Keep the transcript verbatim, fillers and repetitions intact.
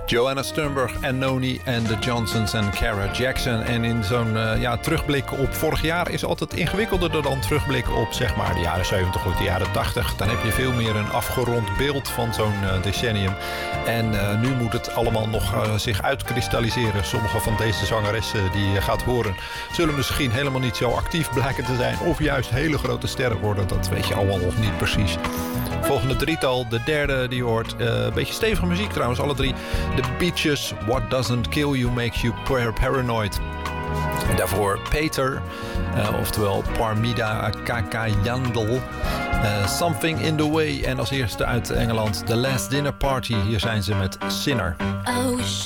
Joanna Sternberg en Noni en de Johnsons en Cara Jackson. En in zo'n uh, ja, terugblik op vorig jaar is altijd ingewikkelder dan terugblikken op zeg maar de jaren zeventig of de jaren tachtig. Dan heb je veel meer een afgerond beeld van zo'n uh, decennium. En uh, nu moet het allemaal nog uh, zich uitkristalliseren. Sommige van deze zangeressen die je gaat horen zullen misschien helemaal niet zo actief blijken te zijn. Of juist hele grote sterren worden. Dat weet je allemaal nog niet precies. Volgende drietal, de derde die je hoort. Uh, een beetje stevige muziek trouwens, alle drie. The Beaches, What Doesn't Kill You Makes You Paranoid. En daarvoor Peter, uh, oftewel Parmida Kakayandel. Uh, Something in the Way. En als eerste uit Engeland, The Last Dinner Party. Hier zijn ze met Sinner. I wish